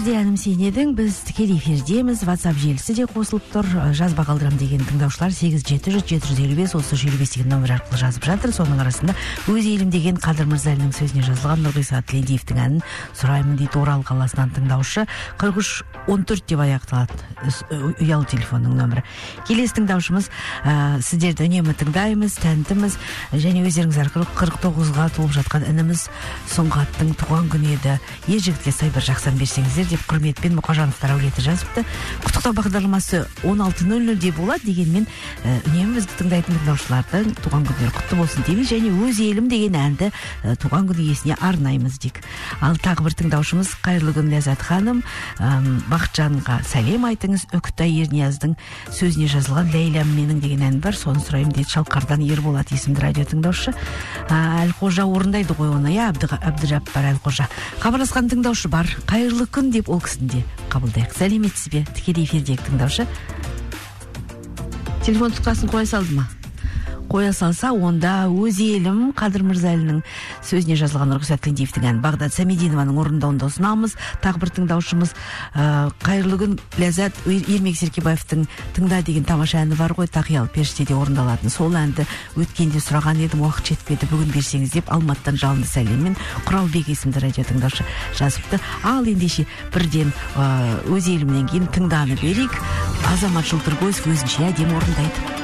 Сізде әнім сен едің, біз тікелей эфирдеміз, WhatsApp желісі де қосылып тұр. Жазба қалдырам деген тыңдаушылар 8700-755 деген номер арқылы жазып жатыр. Соның арасында өз елім деген Қадыр Мырзалиннің сөзіне жазылған Нұрғиса Тілендиевтің әнін сұраймын дейді. Орал қаласынан тыңдаушы 4314 деп аяқталады ұялы телефонның нөмірі. Келесі тыңдаушымыз, сіздерді үнемі тыңдаймыз, тәнтіміз, және өздеріңіз арқылы 49-ға толып жатқан ініміз Сұңғаттың туған күні еді. Ежігітке сай бір жақсан берсеңіздер деп құрметпен Мұқажановтар әулеті жазыпты. Құттықтау бағдарламасы 16:00-де болады, дегенмен үнемі бізді тыңдайтын тыңдаушылардың туған күндері құтты болсын дейміз, және өз елім деген әнді туған күні иесіне арнаймыз дейік. Ал тағы бір тыңдаушымыз, қайырлы күн Ләззат ханым, Бақытжанға сәлем айтыңыз. Үкітай Ернияздың сөзіне жазылған Ләйләм менің деген ән бар, соны сұраймын дейді. Шалқардан Ерболат есімді радио тыңдаушы. Әлқожа орындайды ғой оны, Әбдіжаппар Әлқожа. Хабарласқан тыңдаушы бар. Қайырлы күн деп ол кісін де қабылдайық. Сәлеметсіз бе? Тікелей эфирдегі тыңдаушы. Телефон тұтқасын қоя салды ма? Қоя салса, онда өз елім Қадыр Мырзалиннің сөзіне жазылған Нұрғиса Тілендиевтің әнін Бағдат Сәмединованың орындауында ұсынамыз. Тағы бір тыңдаушымыз, қайырлы күн Ләззат, Ермек Серкебаевтың тыңда деген тамаша әні бар ғой, Тақиялы періштеде орындалатын. Сол әнді өткенде сұраған едім, уақыт жетпеді, бүгін берсеңіз деп Алматтан жалынды сәлеммен Құралбек есімді радио тыңдаушы жазыпты. Ал ендеше бірден өз елімнен кейін тыңданы берейік. Азамат Жылтыркөзов өзінше әдемі орындайды.